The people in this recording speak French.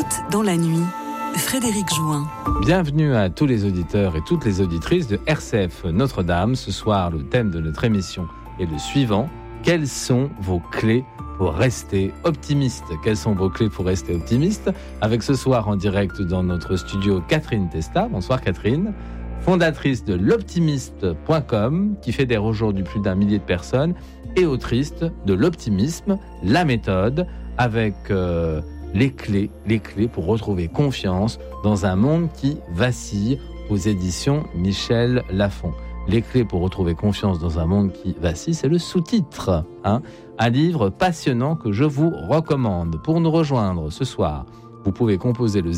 Poète dans la nuit, Frédéric Jouin. Bienvenue à tous les auditeurs et toutes les auditrices de RCF Notre-Dame. Ce soir, le thème de notre émission est le suivant. Quelles sont vos clés pour rester optimiste? Quelles sont vos clés pour rester optimiste? Avec ce soir en direct dans notre studio Catherine Testa. Bonsoir Catherine. Fondatrice de l'optimiste.com qui fédère aujourd'hui plus d'1 millier de personnes et autrice de l'optimisme, la méthode avec les clés pour retrouver confiance dans un monde qui vacille aux éditions Michel Lafon. Les clés pour retrouver confiance dans un monde qui vacille, c'est le sous-titre. Un livre passionnant que je vous recommande. Pour nous rejoindre ce soir, vous pouvez composer le